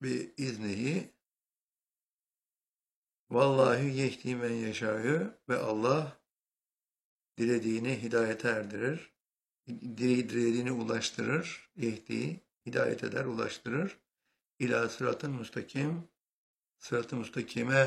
bi iznihi vallahi yehdi men yeşâ'ü ve Allah dilediğini hidayete erdirir. Dilediğini ulaştırır. Yehdi, hidayet eder, ulaştırır. İlâ sıratın müstakim, sırat-ı müstakime